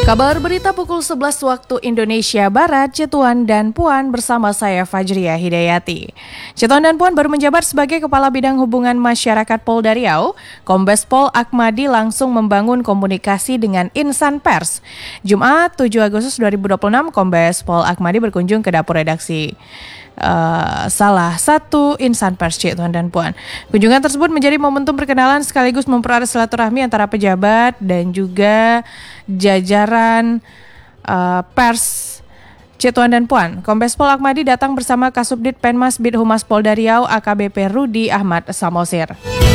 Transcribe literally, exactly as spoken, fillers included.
Kabar berita pukul sebelas waktu Indonesia Barat, Cetuan dan Puan bersama saya Fajriya Hidayati. Cetuan dan Puan baru menjabat sebagai Kepala Bidang Hubungan Masyarakat Polda Riau. Kombes Pol Akmadi langsung membangun komunikasi dengan insan pers. Jumat tujuh Agustus dua ribu dua puluh enam, Kombes Pol Akmadi berkunjung ke dapur redaksi Uh, salah satu insan pers, Cetuan dan Puan. Kunjungan tersebut menjadi momentum perkenalan sekaligus mempererat silaturahmi antara pejabat dan juga jajaran uh, pers Cetuan dan Puan. Kombes Pol Akmadi datang bersama Kasubdit Penmas Bid Humas Polda Riau A K B P Rudi Ahmad Samosir.